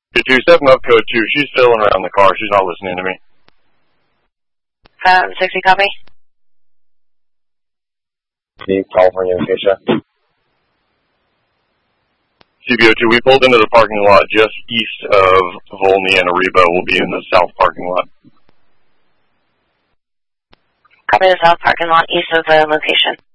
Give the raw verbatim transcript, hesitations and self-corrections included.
two seven up code two. She's filling around the car. She's not listening to me. Um, sixty copy. Steve, California, Acacia. C B O two, we pulled into the parking lot just east of Volney, and Ariba will be in the south parking lot. Copy the south parking lot east of the location.